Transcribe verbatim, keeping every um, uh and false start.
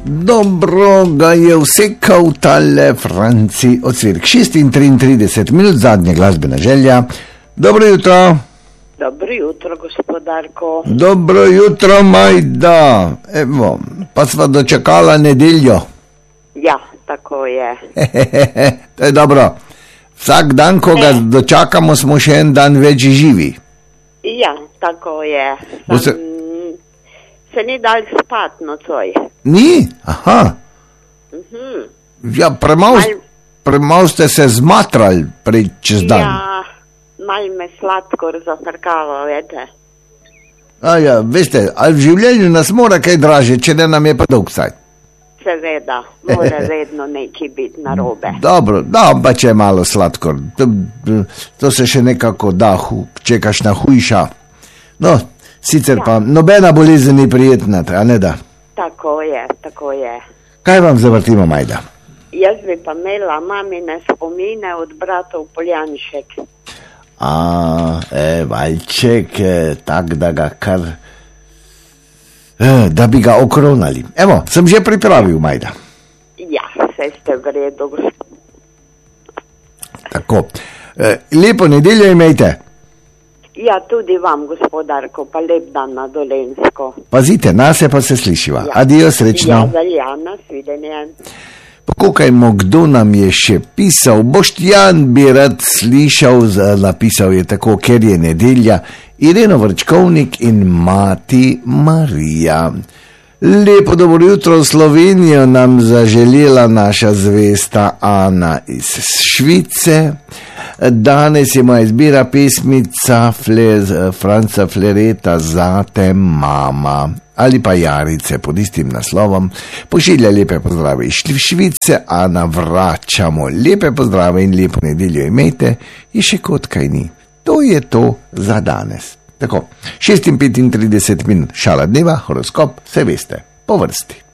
Dobro ga je vsekal tale Franci Ocvirk. šest in triintrideset minut, zadnja glasbena želja. Dobro jutro. Dobro jutro, gospodarko. Dobro jutro, Majda. Evo, pa sva dočakala nedeljo. Ja, tako je. To je dobro. Vsak dan, ko ga dočakamo, smo še en dan več živi. Ja, tako je. Bo se... se ni dal spat nocoj. Ni? Aha. Mhm. Ja, premal, Mal... premal ste se zmatrali prej čez dan. Ja, mal me sladkor zafrkalo, vete. A ja, veste, ali v življenju nas mora kaj draže, če ne nam je pa dolg saj. Seveda, mora vedno nekaj biti narobe. Dobro, da, pa če je malo sladkor, to, to se še nekako da, če kašna hujša. No, sicer ja. Pa nobena bolezen ni prijetna, a ne da? Tako je, tako je. Kaj vam zavrtimo, Majda? Jaz bi pa imela mamine spomine od bratov Poljanšek. A, e, valjček, e, tak da ga kar... Da bi ga okronali. Evo, sem že pripravil, Majda. Ja, vse ste v redu. Tako, e, lepo nedeljo imejte. Ja, tudi vam, gospodarko, pa lep dan na Dolenjsko. Pazite, nas je pa se slišiva. Ja. Adijo, srečno. Ja, zaljana, svidenje. Pokajmo, kdo nam je še pisal. Boštjan bi rad slišal, napisal je tako, ker je nedelja. Ireno Vrčkovnik in mati Marija. Lepo dobro jutro, Slovenijo nam zaželjela naša zvesta Ana iz Švice. Danes je moja izbira pesmica Fle, Franca Flereta Zate mama ali pa Jarice pod istim naslovom. Pošilja lepe pozdrave iz Švice, Ana, vračamo lepe pozdrave in lepo nedeljo imejte. In še kot kaj ni. To je to za danes. Tako, šest in petintrideset minut, šala dneva, horoskop, vse veste, po vrsti.